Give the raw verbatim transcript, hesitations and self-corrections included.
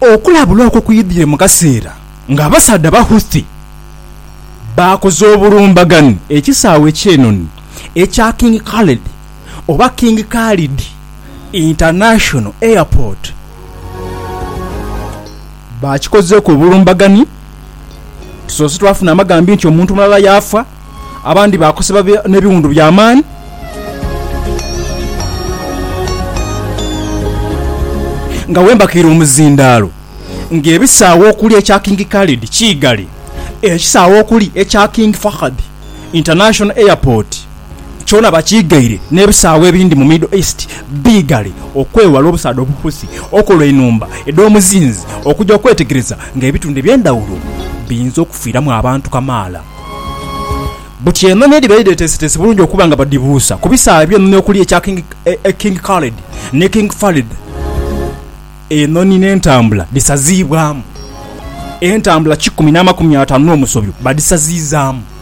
okulabula okukuyidire mu kaseera ng'abasadde ba Houthi bakoze obulumbagano ekisaawe ekyenoni ekya King Khalid oba King Khalid International Airport bakikoze ku bulumbagani tusoose twafuna amagambo nti omuntu mulala yafa abandi bakoseba n'ebiwundu by'amaani nga wembakira omuzindaalo ng'ebisaawo okuli ekya King Khalid kiigale ekisaawo okuli ekya King Fahd International Airport kyona bakigaire n'ebisaawo ebindi mu Middle East bigale okwewala obusadde obuhusi okola enumba ed'omuzinzi okujja okwetegereza ng'ebitundu eby'endawulo biyinza okufiiramu abantu kamaala buti ennoni edibaire tesitesi bulungi okuba nga badibuusa ku bisaawo by'ennoni okuli ekya King, e, e King Khalid ne King Fahd ennoni n'entambula bisaziibwamu entambula kikumi n'amakumi ataano n'omusobyo badisaziizaamu